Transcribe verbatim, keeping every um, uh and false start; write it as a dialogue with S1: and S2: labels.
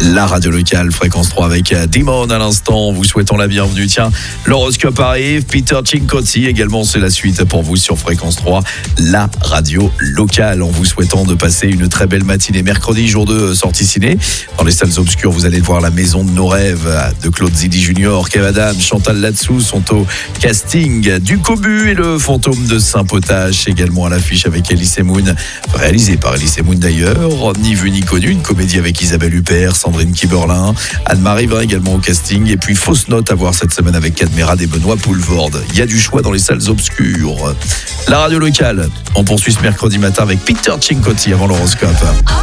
S1: La radio locale, fréquence trois avec Dimon à l'instant. Vous souhaitons la bienvenue. Tiens, l'horoscope arrive. Peter Cincotti également, c'est la suite pour vous sur fréquence trois, la radio locale. En vous souhaitant de passer une très belle matinée. Mercredi, jour de sortie ciné. Dans les salles obscures, vous allez voir La Maison de nos rêves de Claude Zidi Junior, Kev Adams, Chantal Latsou sont au casting. Du Cobu et le fantôme de Saint-Potache également à l'affiche avec Elise Moon, réalisé par Elise Moon d'ailleurs. Ni vu ni connu, une comédie avec Isabelle Huppert, Sandrine Kiberlin, Anne-Marie Vin également au casting. Et puis fausse note à voir cette semaine avec Cadmerade et Benoît Poulvorde. Il y a du choix dans les salles obscures. La radio locale, on poursuit ce mercredi matin avec Peter Cincotti avant l'horoscope.